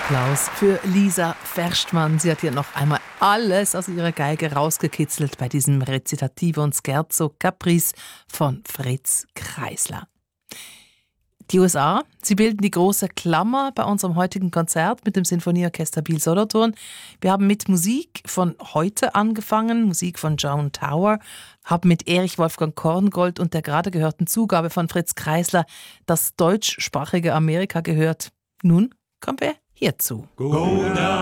Applaus für Lisa Verstmann. Sie hat hier noch einmal alles aus ihrer Geige rausgekitzelt bei diesem Rezitative und Scherzo Caprice von Fritz Kreisler. Die USA, sie bilden die große Klammer bei unserem heutigen Konzert mit dem Sinfonieorchester Biel-Solothurn. Wir haben mit Musik von heute angefangen, Musik von Joan Tower, haben mit Erich Wolfgang Korngold und der gerade gehörten Zugabe von Fritz Kreisler das deutschsprachige Amerika gehört. Nun kommen wir hierzu. Go now.